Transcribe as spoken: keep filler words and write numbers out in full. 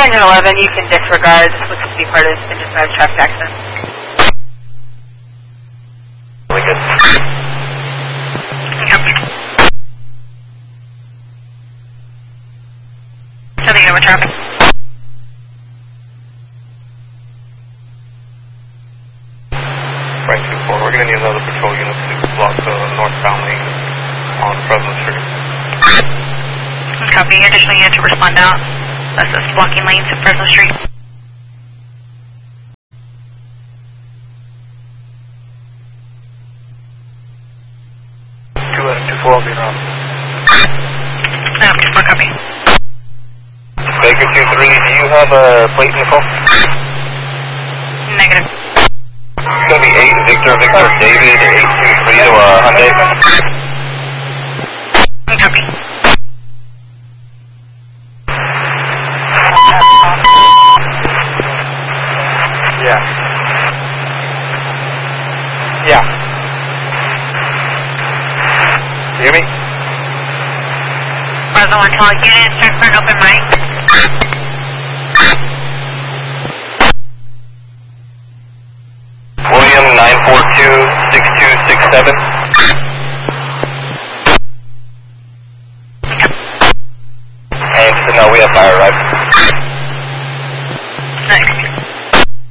Engine eleven, you can disregard. This looks to be part of the dispatch traffic accident. Really good. Copy. Something over traffic. Right, two four. We're going to need another patrol unit to block the northbound lane on Fresno Street. Copy. Additional unit to respond out. That's us blocking lanes at Fresno Street. Two two four will be around. No, two four, copy. Baker two three, do you have a plate info? Negative. It's going to be eight Victor Victor David eight two three to uh, Hyundai. Copy. Yeah. Yeah. You hear me? Fresno one, tall unit, check for an open mic.